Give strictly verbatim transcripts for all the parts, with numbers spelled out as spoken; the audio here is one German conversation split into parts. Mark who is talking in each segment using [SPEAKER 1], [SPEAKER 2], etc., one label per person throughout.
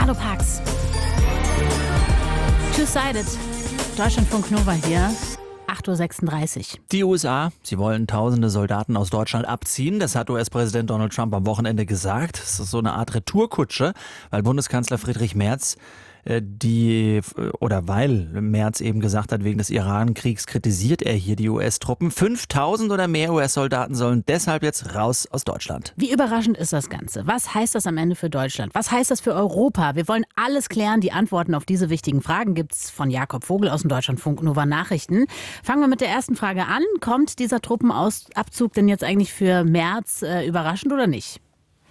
[SPEAKER 1] Hallo Pax. Two-Sided. Deutschlandfunk Nova hier. acht Uhr sechsunddreißig.
[SPEAKER 2] Die U S A, sie wollen tausende Soldaten aus Deutschland abziehen. Das hat U S-Präsident Donald Trump am Wochenende gesagt. Das ist so eine Art Retourkutsche, weil Bundeskanzler Friedrich Merz äh, die, oder weil Merz eben gesagt hat, wegen des Iran-Kriegs kritisiert er hier die U S-Truppen. fünftausend oder mehr U S-Soldaten sollen deshalb jetzt raus aus Deutschland.
[SPEAKER 1] Wie überraschend ist das Ganze? Was heißt das am Ende für Deutschland? Was heißt das für Europa? Wir wollen alles klären. Die Antworten auf diese wichtigen Fragen gibt es von Jakob Vogel aus dem Deutschlandfunk Nova Nachrichten. Fangen wir mit der ersten Frage an. Kommt dieser Truppenabzug denn jetzt eigentlich für Merz äh, überraschend oder nicht?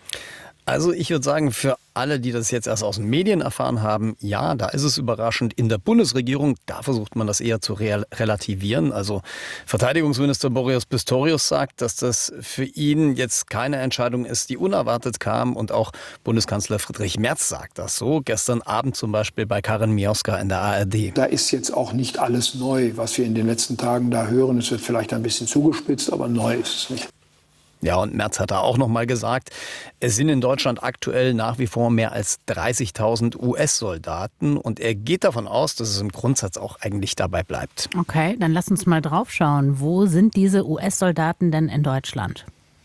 [SPEAKER 3] Also ich würde sagen, für alle, die das jetzt erst aus den Medien erfahren haben, ja, da ist es überraschend. In der Bundesregierung, da versucht man das eher zu real- relativieren. Also Verteidigungsminister Boris Pistorius sagt, dass das für ihn jetzt keine Entscheidung ist, die unerwartet kam. Und auch Bundeskanzler Friedrich Merz sagt das so. Gestern Abend zum Beispiel bei Karin Mioska in der A R D.
[SPEAKER 4] Da ist jetzt auch nicht alles neu, was wir in den letzten Tagen da hören. Es wird vielleicht ein bisschen zugespitzt, aber neu ist es nicht.
[SPEAKER 3] Ja, und Merz hat da auch noch mal gesagt, es sind in Deutschland aktuell nach wie vor mehr als dreißigtausend U S-Soldaten. Und er geht davon aus, dass es im Grundsatz auch eigentlich dabei bleibt.
[SPEAKER 1] Okay, dann lass uns mal drauf schauen. Wo sind diese U S-Soldaten denn in Deutschland?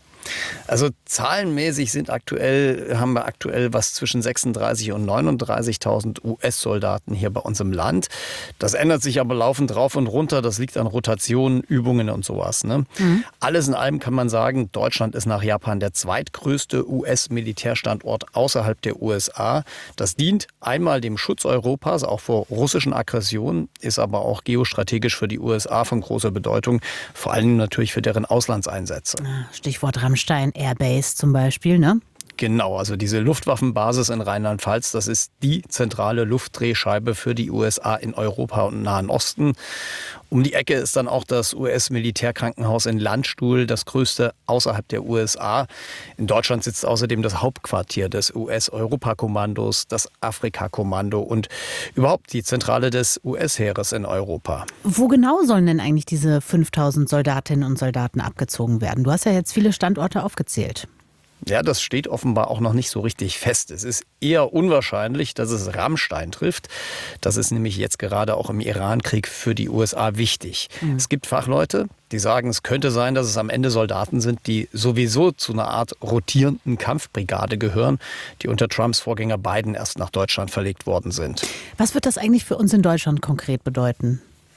[SPEAKER 3] Also zahlenmäßig sind aktuell, haben wir aktuell was zwischen sechsunddreißigtausend und neununddreißigtausend U S-Soldaten hier bei uns im Land. Das ändert sich aber laufend rauf und runter. Das liegt an Rotationen, Übungen und sowas. Ne? Mhm. Alles in allem kann man sagen, Deutschland ist nach Japan der zweitgrößte U S-Militärstandort außerhalb der U S A. Das dient einmal dem Schutz Europas, auch vor russischen Aggressionen, ist aber auch geostrategisch für die U S A von großer Bedeutung, vor allem natürlich für deren Auslandseinsätze.
[SPEAKER 1] Stichwort Rammstein Airbase zum Beispiel, ne?
[SPEAKER 3] Genau, also diese Luftwaffenbasis in Rheinland-Pfalz, das ist die zentrale Luftdrehscheibe für die U S A in Europa und im Nahen Osten. Um die Ecke ist dann auch das U S-Militärkrankenhaus in Landstuhl, das größte außerhalb der U S A. In Deutschland sitzt außerdem das Hauptquartier des U S-Europakommandos, das Afrika-Kommando und überhaupt die Zentrale des U S-Heeres in Europa.
[SPEAKER 1] Wo genau sollen denn eigentlich diese fünftausend Soldatinnen und Soldaten abgezogen werden? Du hast ja jetzt viele Standorte aufgezählt.
[SPEAKER 3] Ja, das steht offenbar auch noch nicht so richtig fest. Es ist eher unwahrscheinlich, dass es Rammstein trifft. Das ist nämlich jetzt gerade auch im Iran-Krieg für die U S A wichtig. Mhm. Es gibt Fachleute, die sagen, es könnte sein, dass es am Ende Soldaten sind, die sowieso zu einer Art rotierenden Kampfbrigade gehören, die unter Trumps Vorgänger Biden erst nach Deutschland verlegt worden sind.
[SPEAKER 1] Was wird das eigentlich für uns in Deutschland konkret bedeuten?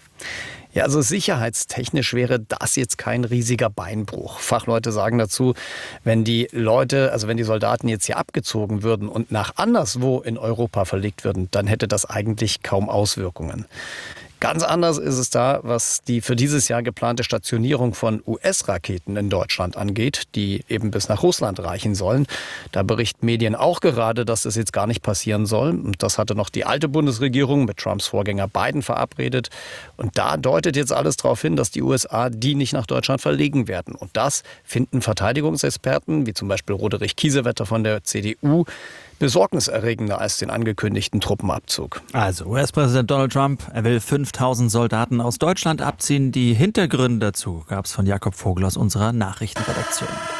[SPEAKER 3] Ja, also sicherheitstechnisch wäre das jetzt kein riesiger Beinbruch. Fachleute sagen dazu, wenn die Leute, also wenn die Soldaten jetzt hier abgezogen würden und nach anderswo in Europa verlegt würden, dann hätte das eigentlich kaum Auswirkungen. Ganz anders ist es da, was die für dieses Jahr geplante Stationierung von U S-Raketen in Deutschland angeht, die eben bis nach Russland reichen sollen. Da berichten Medien auch gerade, dass das jetzt gar nicht passieren soll. Und das hatte noch die alte Bundesregierung mit Trumps Vorgänger Biden verabredet. Und da deutet jetzt alles darauf hin, dass die U S A die nicht nach Deutschland verlegen werden. Und das finden Verteidigungsexperten, wie zum Beispiel Roderich Kiesewetter von der C D U, besorgniserregender als den angekündigten Truppenabzug.
[SPEAKER 2] Also U S-Präsident Donald Trump, er will fünftausend Soldaten aus Deutschland abziehen. Die Hintergründe dazu gab es von Jakob Vogel aus unserer Nachrichtenredaktion.